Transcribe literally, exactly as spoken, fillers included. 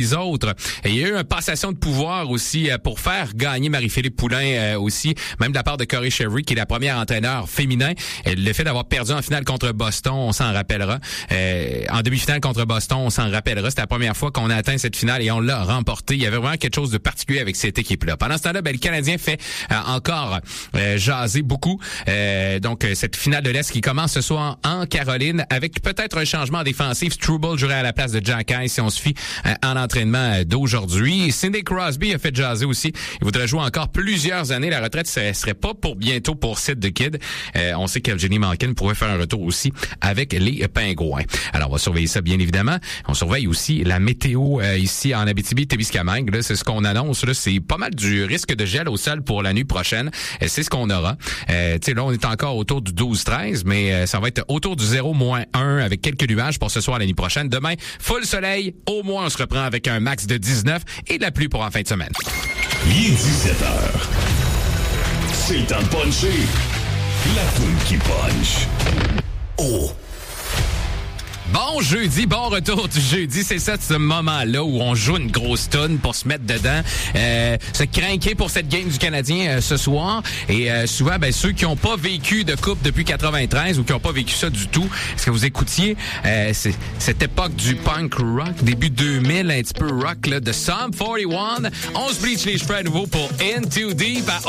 les autres. Et il y a eu une passation de pouvoir aussi euh, pour faire gagner Marie-Philippe Poulin euh, aussi, même de la part de Corey Sherry, qui est la première entraîneur féminin. Et le fait d'avoir perdu en finale contre Boston, on s'en rappellera. Euh, en demi-finale contre Boston, on s'en rappellera. C'était la première fois qu'on a atteint cette finale et on l'a remporté. Il y avait vraiment quelque chose de particulier avec cette équipe-là. Pendant ce temps-là, ben, le Canadien fait euh, encore euh, jaser beaucoup. Euh, donc, euh, cette finale de l'Est qui commence ce soir en Caroline avec peut-être un changement défensif. Struble jouerait à la place de Jack High si on se fie euh, en entraînement d'aujourd'hui. Sidney Crosby a fait jaser aussi. Il voudrait jouer encore plusieurs années. La retraite ne serait pas pour bientôt pour Sid the Kid. Euh, on sait qu'Evgeny Malkin pourrait faire un retour aussi avec les Pingouins. Alors, on va surveiller ça, bien évidemment. On surveille aussi la météo euh, ici en Abitibi-Témiscamingue. Là, c'est ce qu'on annonce. Là, c'est pas mal du risque de gel au sol pour la nuit prochaine. Euh, c'est ce qu'on aura. Euh, tu sais, là, on est encore autour du douze treize, mais euh, ça va être autour du zéro moins un avec quelques nuages pour ce soir la nuit prochaine. Demain, full soleil. Au moins, on se reprend avec un max de dix-neuf et de la pluie pour en fin de semaine. Il est dix-sept heures. C'est le temps de puncher. La toune qui punch. Oh! Bon jeudi, bon retour du jeudi. C'est ça, ce moment-là où on joue une grosse toune pour se mettre dedans, euh, se craquer pour cette game du Canadien euh, ce soir. Et euh, souvent, ben ceux qui n'ont pas vécu de coupe depuis quatre-vingt-treize ou qui n'ont pas vécu ça du tout, est-ce que vous écoutiez euh, c'est, cette époque du punk rock, début deux mille, un petit peu rock là, de Sum forty-one. On se bleach les cheveux à nouveau pour Into Deep à